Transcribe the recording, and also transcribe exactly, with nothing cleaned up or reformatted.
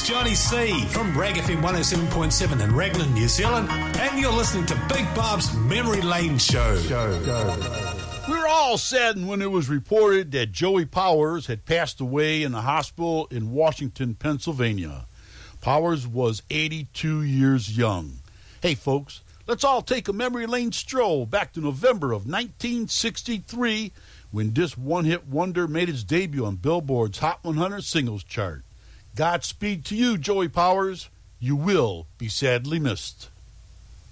Johnny C from Rag F M one oh seven point seven in Raglan, New Zealand, and you're listening to Big Bob's Memory Lane Show. Show, show. We were all saddened when it was reported that Joey Powers had passed away in a hospital in Washington, Pennsylvania. Powers was eighty-two years young. Hey, folks, let's all take a memory lane stroll back to November of nineteen sixty-three when this one-hit wonder made its debut on Billboard's Hot one hundred Singles Chart. Godspeed to you, Joey Powers. You will be sadly missed.